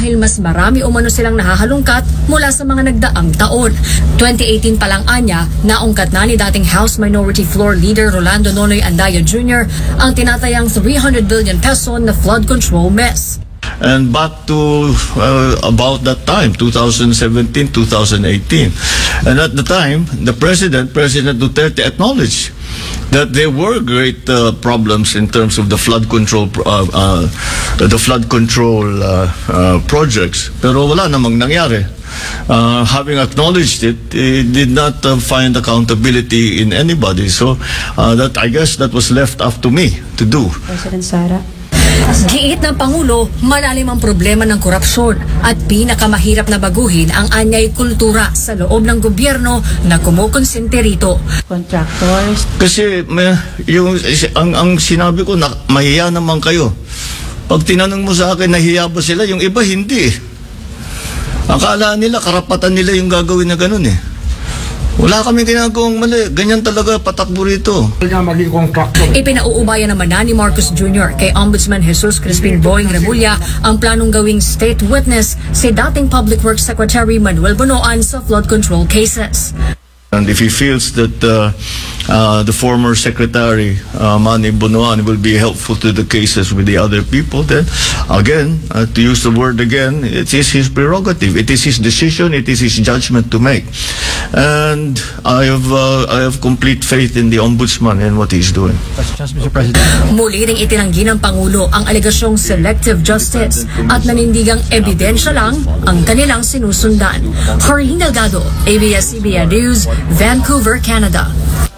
dahil mas marami umano silang nahahalungkat mula sa mga nagdaang taon. 2018 pa lang anya, naungkat na ni dating House Minority Floor Leader Rolando Nonoy Andaya Jr. ang tinatayang 300 billion peso na flood control mess. And back to about that time, 2017, 2018. And at the time, President Duterte acknowledged that there were great problems in terms of the flood control projects. Pero wala namang nangyari. Having acknowledged it, he did not find accountability in anybody. So that I guess that was left up to me to do. President Sara. Giit ng Pangulo, malalim ang problema ng korupsyon at pinakamahirap na baguhin ang anyay kultura sa loob ng gobyerno na kumukonsente rito. Contractors. Kasi ang sinabi ko na mahiya naman kayo. Pag tinanong mo sa akin nahiya ba sila, yung iba hindi. Akala nila karapatan nila yung gagawin na ganun eh. Wala kami ginagawang mali. Ganyan talaga patakbo rito. Ipinauubayan naman na ni Marcos Jr. kay Ombudsman Jesus Crispin Boying Remulla ang planong gawing state witness si dating Public Works Secretary Manuel Bonoan sa flood control cases. And if he feels that the former Secretary Manny Bonoan will be helpful to the cases with the other people, then again, to use the word again, it is his prerogative. It is his decision. It is his judgment to make. And I have complete faith in the Ombudsman and what he's doing. Mr. President. Muli ring itinanggi ng Pangulo ang alegasyong selective justice at nanindigang ebidensya lang ang kanilang sinusundan. Corinne Delgado, ABS-CBN News, Vancouver, Canada.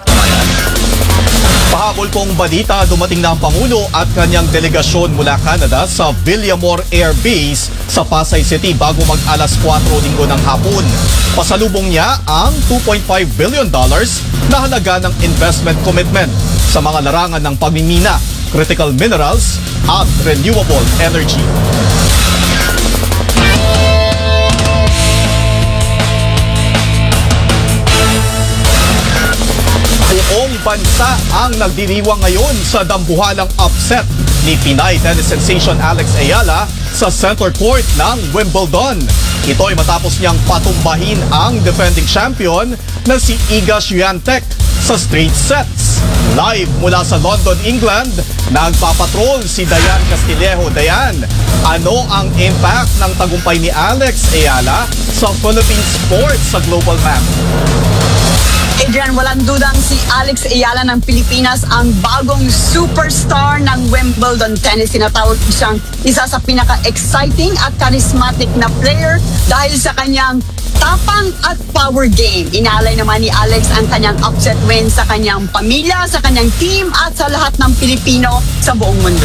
Pahabol pong balita, dumating na ang Pangulo at kanyang delegasyon mula Canada sa Villamor Air Base sa Pasay City bago mag-alas 4 linggo ng hapon. Pasalubong niya ang $2.5 billion na halaga ng investment commitment sa mga larangan ng pagmimina, critical minerals at renewable energy. Buong bansa ang nagdiriwang ngayon sa dambuhalang upset ni Pinay tennis sensation Alex Ayala sa center court ng Wimbledon. Ito ay matapos niyang patumbahin ang defending champion na si Iga Swiatek sa straight sets. Live mula sa London, England, nagpapatrol si Dayan Castillejo. Dayan, ano ang impact ng tagumpay ni Alex Ayala sa Philippine sports sa global map? Adrian, walang dudang si Alex Ayala ng Pilipinas ang bagong superstar ng Wimbledon tennis. Tinatawag siyang isa sa pinaka-exciting at charismatic na player dahil sa kanyang tapang at power game. Inalay naman ni Alex ang kanyang upset win sa kanyang pamilya, sa kanyang team at sa lahat ng Pilipino sa buong mundo.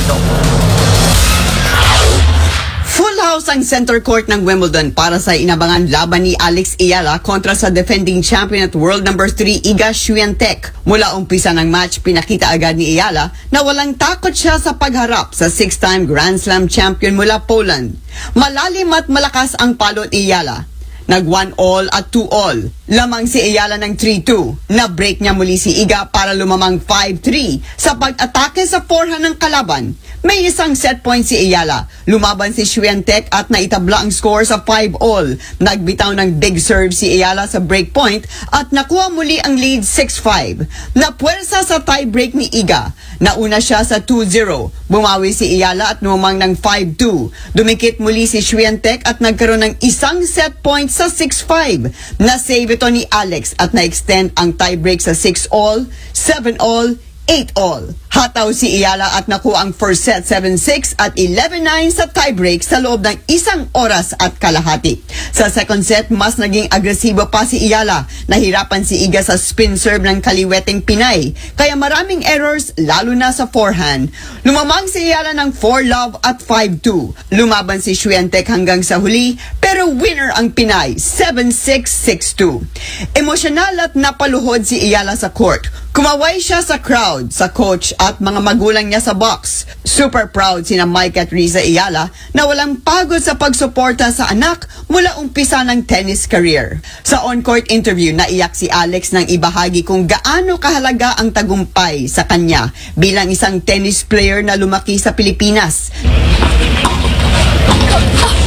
Full house ang center court ng Wimbledon para sa inabangan laban ni Alex Ayala kontra sa defending champion at world number 3 Iga Swiatek. Mula umpisa ng match, pinakita agad ni Ayala na walang takot siya sa pagharap sa 6-time Grand Slam champion mula Poland. Malalim at malakas ang palo ni Ayala. Nag 1-all at 2-all. Lamang si Ayala ng 3-2. Na-break niya muli si Iga para lumamang 5-3 sa pag-atake sa forehand ng kalaban. May isang set point si Ayala. Lumaban si Swiatek at naitabla ang score sa 5-all. Nagbitaw ng big serve si Ayala sa break point at nakuha muli ang lead 6-5. Napuwersa sa tie-break ni Iga. Nauna siya sa 2-0. Bumawi si Ayala at lumamang ng 5-2. Dumikit muli si Swiatek at nagkaroon ng isang set point sa 6-5. Na-save ito ni Alex at na-extend ang tie-break sa 6-all, 7-all, 8-all. Hataw si Ayala at nakuha ang first set 7-6 at 11-9 sa tiebreak sa loob ng isang oras at kalahati. Sa second set, mas naging agresibo pa si Ayala. Nahirapan si Iga sa spin serve ng kaliweteng Pinay, kaya maraming errors lalo na sa forehand. Lumamang si Ayala ng 4-love at 5-2. Lumaban si Swiatek hanggang sa huli, pero winner ang Pinay, 7-6, 6-2. Emosyonal at napaluhod si Ayala sa court. Kumaway siya sa crowd, sa coach at mga magulang niya sa box. Super proud sina Mike at Riza Ayala na walang pagod sa pagsuporta sa anak mula umpisa ng tennis career. Sa on-court interview, naiyak si Alex nang ibahagi kung gaano kahalaga ang tagumpay sa kanya bilang isang tennis player na lumaki sa Pilipinas.